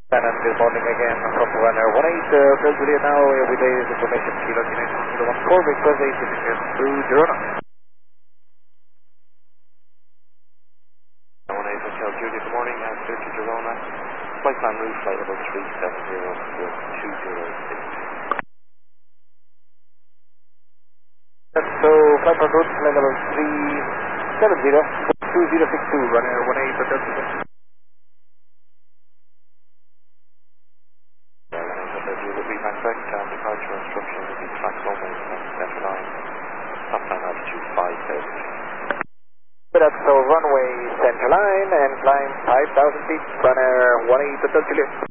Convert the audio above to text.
And good morning again from runner 18, Phil Juliet now, every day is information, Kilo United, Kilo 14, request 8 through 0. 18 Hotel Juliet, good morning, 30 Girona, flight plan route, flight level 370 with 206. So, flight plan route, flight level 370, 2062, runner 18, Hotel Juliet. Departure instruction will be track only on Central Line, top time altitude 5,000. That's so runway Central Line and climb 5,000 feet, runner 18 Hotel Juliet.